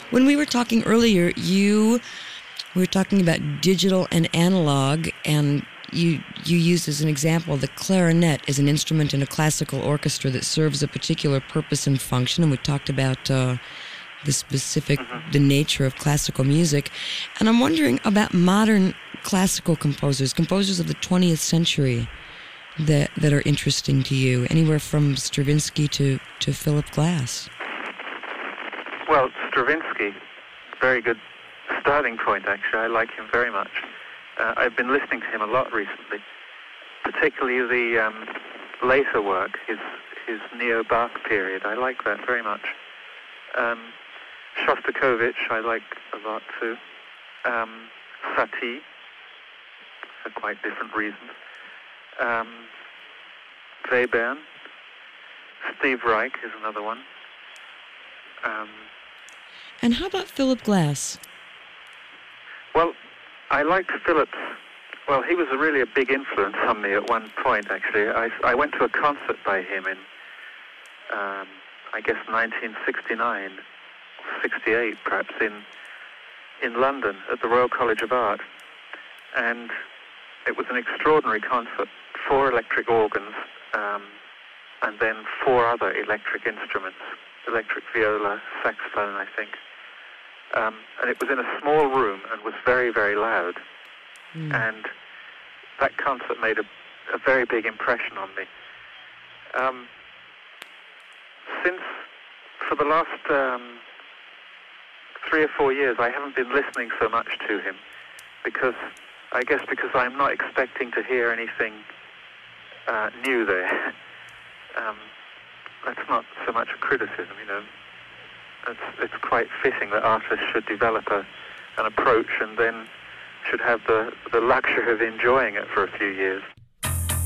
When we were talking earlier, we were talking about digital and analog, and you used as an example the clarinet as an instrument in a classical orchestra that serves a particular purpose and function, and we talked about the nature of classical music. And I'm wondering about modern classical composers of the 20th century that are interesting to you, anywhere from Stravinsky to Philip Glass. Well, Stravinsky, very good starting point, actually. I like him very much. I've been listening to him a lot recently, particularly the later work, his neo-Bach period. I like that very much. Shostakovich I like a lot too. Satie, for quite different reasons. Webern, Steve Reich is another one. And how about Philip Glass? Well, I liked Philip's. Well, he was really a big influence on me at one point, actually. I went to a concert by him in, I guess, 1969, 68 perhaps, in London at the Royal College of Art. And it was an extraordinary concert. 4 electric organs, and then 4 other electric instruments, electric viola, saxophone, I think. And it was in a small room and was very, very loud. And that concert made a very big impression on me. Since, for the last 3 or 4 years, I haven't been listening so much to him because I'm not expecting to hear anything new there. That's not so much a criticism, you know. It's quite fitting that artists should develop an approach and then should have the luxury of enjoying it for a few years.